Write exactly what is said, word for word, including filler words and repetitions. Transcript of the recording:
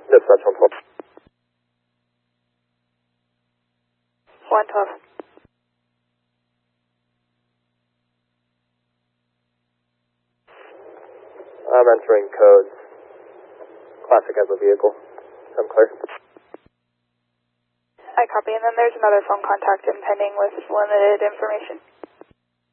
Dispatch one twelve. one twelve. I'm entering codes. Classic as a vehicle. I'm clear. I copy, and then there's another phone contact impending with limited information.